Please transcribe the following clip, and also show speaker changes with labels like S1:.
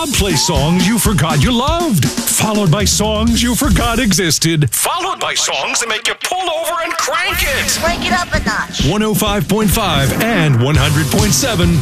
S1: Bob plays songs you forgot you loved, followed by songs you forgot existed, followed by songs that make you pull over and crank it.
S2: Crank it up a notch.
S1: 105.5 and 100.7